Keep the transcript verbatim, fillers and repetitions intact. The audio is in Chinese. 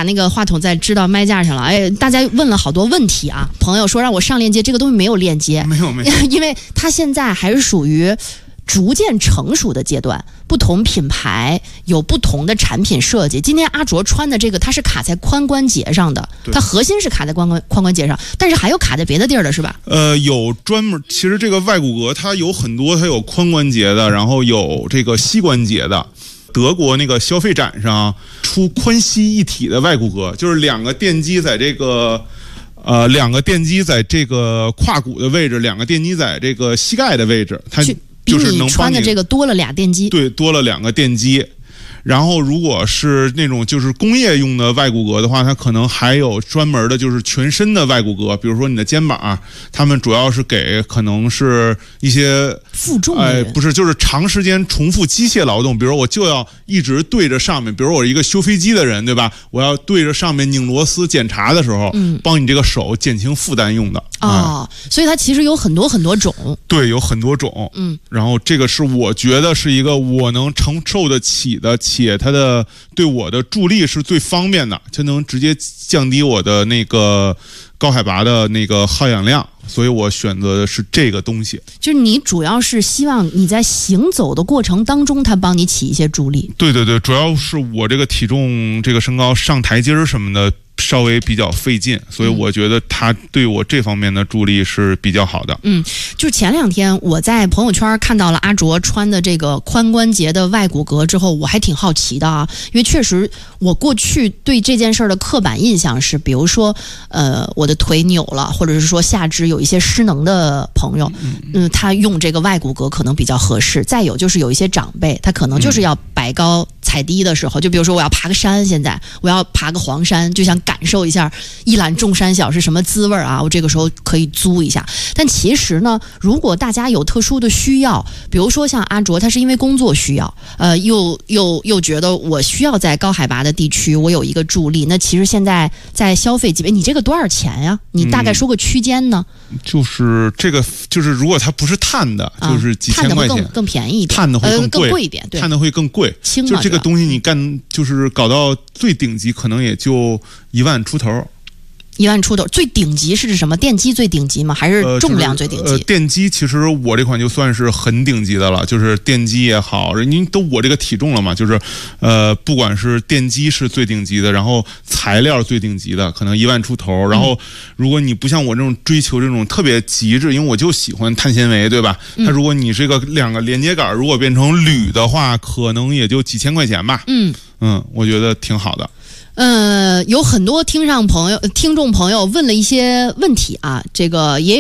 那个话筒再支到麦架上了。哎，大家问了好多问题啊，朋友说让我上链接，这个东西没有链接， 没有没有， 因为它现在还是属于逐渐成熟的阶段，不同品牌有不同的产品设计。今天阿卓穿的这个，它是卡在髋关节上的，它核心是卡在髋关髋关节上，但是还有卡在别的地儿的是吧？ 呃，有专门，其实这个外骨骼它有很多，它有髋关节的，然后有这个膝关节的。德国那个消费展上出髋膝一体的外骨骼，就是两个电机在这个。呃，两个电机在这个胯骨的位置，两个电机在这个膝盖的位置，它就是能帮你穿的这个多了俩电机， 对，多了两个电机。然后，如果是那种就是工业用的外骨骼的话，它可能还有专门的，就是全身的外骨骼，比如说你的肩膀，他们主要是给可能是一些负重， 哎，不是，就是长时间重复机械劳动，比如我就要一直对着上面，比如我是一个修飞机的人，对吧？我要对着上面拧螺丝检查的时候，嗯，帮你这个手减轻负担用的。 哦，嗯、所以它其实有很多很多种， 对，有很多种，嗯，然后这个是我觉得是一个我能承受得起的。且它的对我的助力是最方便的，它能直接降低我的那个高海拔的那个耗氧量，所以我选择的是这个东西。 就是你主要是希望你在行走的过程当中，它帮你起一些助力。 对对对，主要是我这个体重、这个身高上台阶儿什么的稍微比较费劲，所以我觉得它对我这方面的助力是比较好的。 嗯，就是前两天我在朋友圈看到了阿卓穿的这个髋关节的外骨骼之后，我还挺好奇的啊，因为确实我过去对这件事儿的刻板印象是，比如说呃我的腿扭了，或者是说下肢有一些失能的朋友，嗯，嗯他用这个外骨骼可能比较合适。再有就是有一些长辈，他可能就是要摆高踩低的时候，就比如说我要爬个山，现在我要爬个黄山，就想感受一下一览众山小是什么滋味啊，我这个时候可以租一下。但其实呢，如果大家有特殊的需要，比如说像阿卓，他是因为工作需要，呃，又又又觉得我需要在高海拔的地区我有一个助力，那其实现在在消费级别，你这个多少钱呀？你大概说个区间呢？ 嗯、就是这个，就是如果它不是碳的，啊、就是几千块钱， 碳的会更更便宜一点， 碳的会更贵、 呃、更贵一点，对， 碳的会更贵。 轻就这个东西你干，就是搞到最顶级，可能也就一万出头。 一万出头，最顶级是指什么？电机最顶级吗？还是重量最顶级？ 呃，就是呃、电机其实我这款就算是很顶级的了，就是电机也好，您都我这个体重了嘛，就是呃，不管是电机是最顶级的，然后材料最顶级的，可能一万出头。然后如果你不像我这种追求这种特别极致，因为我就喜欢碳纤维，对吧？它如果你这个两个连接杆如果变成铝的话，可能也就几千块钱吧。嗯嗯，我觉得挺好的。 呃，有很多听上朋友、听众朋友问了一些问题啊，这个也。